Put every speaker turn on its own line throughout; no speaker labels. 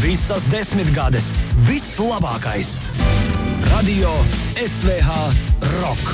Visas 10 gades vislabākais. Radio SVH Rock.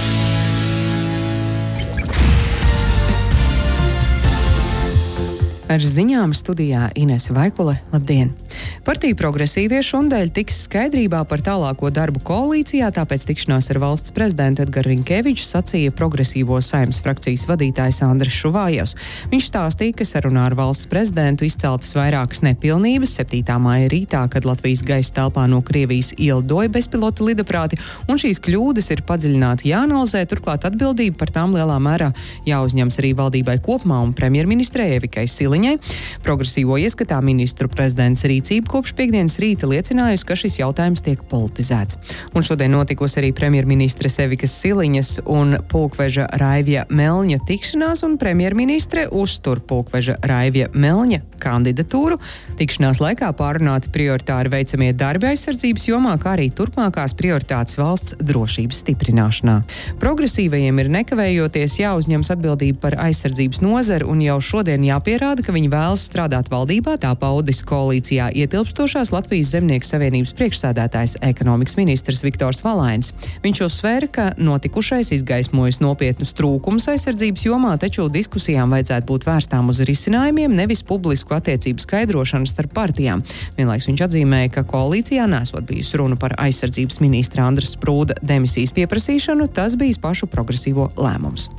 Ar ziņām studijā Inese Vaikule. Labdien! Partija progresīvie šundēļ tiks skaidrībā par tālāko darbu koalīcijā, tāpēc tikšanās ar valsts prezidentu Edgars Rinkevičs sacīja progresīvo Saeimas frakcijas vadītājs Andris Šuvājevs. Viņš stāstīja, ka sarunā ar valsts prezidentu izceltas vairākas nepilnības 7. māja rītā, kad Latvijas gaisa telpā no Krievijas ielidoja bezpilota lidaprāti, un šīs kļūdas ir padziļināti jāanalizē, turklāt atbildība par tām lielā mērā jāuzņems arī valdībai kopumā un premjerministrei Evikai Siliņai. Progresīvo ieskatā ministru prezidents rīcība kopš piektdienas rīta liecinājusi, ka šis jautājums tiek politizēts. Un šodien notikusi arī premjerministres Evikas Siliņas un pulkveža Raivja Melņa tikšanās, un premjerministre uztur pulkveža Raivja Melņa kandidatūru. Tikšanās laikā pārunāti prioritāri veicamie darbi aizsardzības jomā, kā arī turpmākās prioritātes valsts drošības stiprināšanā. Progresīvajiem ir nekavējoties jāuzņems atbildība par aizsardzības nozari, un jau šodien jāpierāda, ka viņi vēlas strādāt valdībā, tā paudis koalīcijā ietilpstošās Latvijas Zemnieku savienības priekšsēdētājs ekonomikas ministrs Viktors Valainis. Viņš uzsvēra, ka notikušais izgaismojas nopietnus trūkumus aizsardzības jomā, taču diskusijām vajadzētu būt vērstām uz risinājumiem, nevis publisku attiecību skaidrošanu starp partijām. Vienlaiks viņš atzīmēja, ka koalīcijā nesot bijusi runa par aizsardzības ministra Andra Sprūda demisijas pieprasīšanu, tas bijis pašu progresīvo lēmums.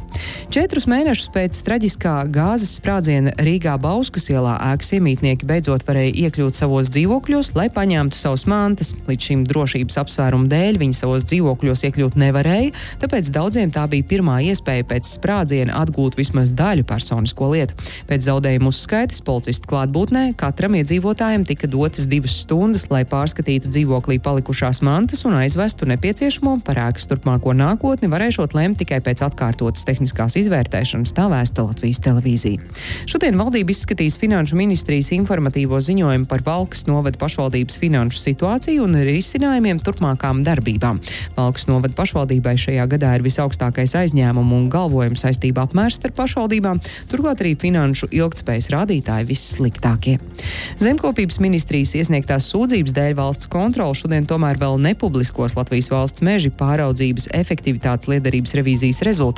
4 mēnešus pēc traģiskā gāzes sprādziena Rīgā Bauskas ielā ēkas iemītnieki beidzot varēja iekļūt savos dzīvokļos, lai paņemtu savus mantas. Līdz šim drošības apsvērumu dēļ viņi savos dzīvokļos iekļūt nevarēja, tāpēc daudziem tā bija pirmā iespēja pēc sprādziena atgūt vismaz daļu personisko lietu. Pēc zaudējumu uzskaites policistu klātbūtnē katram iedzīvotājam tika dotas 2 stundas, lai pārskatītu dzīvoklī palikušās mantas un aizvestu nepieciešamo. Par ēkas turpmāko nākotni varēšot lemt tikai pēc atkārtotas tehniskās izvērtēšanas, tā vēsta Latvijas televīzija. Šodien valdība izskatīs Finanšu ministrijas informatīvo ziņojumu par Valkas novada pašvaldības finanšu situāciju un risinājumiem turpmākām darbībām. Valkas novada pašvaldībai šajā gadā ir visaugstākais aizņēmumu un galvojumu saistību apmērs starp pašvaldībām, turklāt arī finanšu ilgtspējas rādītāji vissliktākie. Zemkopības ministrijas iesniegtās sūdzības dēļ valsts kontrole šodien tomēr vēl nepubliskos Latvijas valsts meži pāraudzības efektivitātes lietderības revīzijas rezultātus.